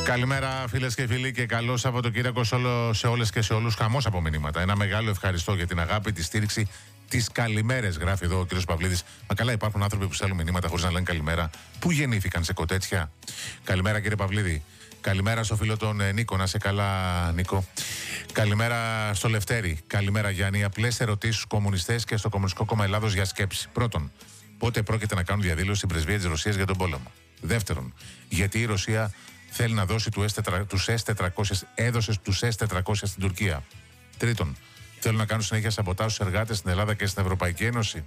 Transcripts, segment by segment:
Καλημέρα φίλες και φίλοι και καλό Σαββατοκύριακο σε όλες και σε όλους. Χαμός από μηνύματα. Ένα μεγάλο ευχαριστώ για την αγάπη, τη στήριξη, τις καλημέρες. Γράφει εδώ ο κύριος Παυλίδης. Μα καλά, υπάρχουν άνθρωποι που στέλνουν μηνύματα χωρίς να λένε καλημέρα. Πού γεννήθηκαν, σε κοτέτσια? Καλημέρα κύριε Παυλίδη. Καλημέρα στο φίλο τον Νίκο. Να σε καλά, Νίκο. Καλημέρα στο Λευτέρη. Καλημέρα Γιάννη. Απλές ερωτήσεις στους κομμουνιστές και στο Κομμουνιστικό Κόμμα Ελλάδος για σκέψη. Πρώτον, πότε πρόκειται να κάνουν διαδήλωση στην πρεσβεία της Ρωσίας για τον πόλεμο? Δεύτερον, γιατί η Ρωσία θέλει να δώσει τους S-400, έδωσε τους S-400 στην Τουρκία? Τρίτον, θέλουν να κάνουν συνέχεια σαμποτάζ στους εργάτες στην Ελλάδα και στην Ευρωπαϊκή Ένωση.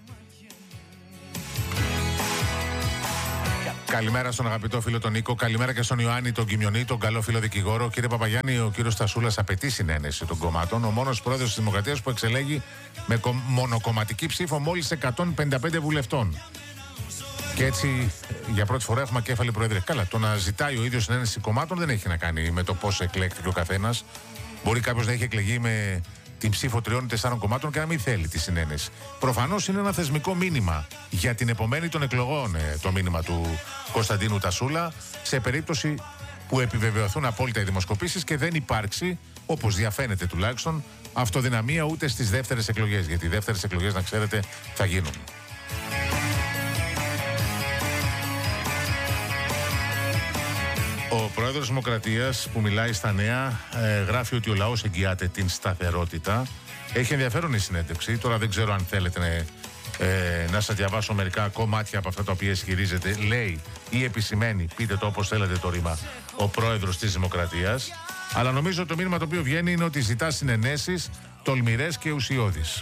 Καλημέρα στον αγαπητό φίλο τον Νίκο. Καλημέρα και στον Ιωάννη τον Κιμιονή, τον καλό φίλο δικηγόρο. Κύριε Παπαγιάννη, ο κύριος Στασούλας απαιτεί συνένεση των κομμάτων. Ο μόνος πρόεδρος της Δημοκρατίας που εξελέγει με μονοκομματική ψήφο μόλις 155 βουλευτών. Και έτσι για πρώτη φορά έχουμε ακέφαλη προεδρία. Καλά, το να ζητάει ο ίδιος συνένεση κομμάτων δεν έχει να κάνει με το πώς εκλέχθηκε ο καθένας. Μπορεί κάποιος να έχει εκλεγεί με την ψήφο 3-4 κομμάτων και να μην θέλει τη συνένεση. Προφανώς είναι ένα θεσμικό μήνυμα για την επομένη των εκλογών το μήνυμα του Κωνσταντίνου Τασούλα, σε περίπτωση που επιβεβαιωθούν απόλυτα οι δημοσκοπήσεις και δεν υπάρξει, όπως διαφαίνεται τουλάχιστον, αυτοδυναμία ούτε στις δεύτερες εκλογές. Γιατί οι δεύτερες εκλογές, να ξέρετε, θα γίνουν. Ο πρόεδρος της Δημοκρατίας που μιλάει στα Νέα γράφει ότι ο λαός εγγυάται την σταθερότητα. Έχει ενδιαφέρον η συνέντευξη. Τώρα δεν ξέρω αν θέλετε να σας διαβάσω μερικά κομμάτια από αυτά τα οποία ισχυρίζεται. Λέει ή επισημαίνει, πείτε το όπως θέλετε το ρήμα, ο πρόεδρος της Δημοκρατίας. Αλλά νομίζω το μήνυμα το οποίο βγαίνει είναι ότι ζητά συνενέσεις τολμηρές και ουσιώδεις.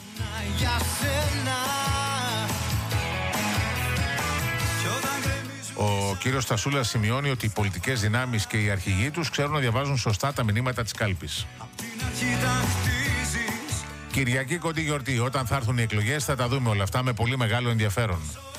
Ο κύριος Στασούλας σημειώνει ότι οι πολιτικές δυνάμεις και οι αρχηγοί τους ξέρουν να διαβάζουν σωστά τα μηνύματα της κάλπης. Κυριακή κοντή γιορτή. Όταν θα έρθουν οι εκλογές θα τα δούμε όλα αυτά με πολύ μεγάλο ενδιαφέρον.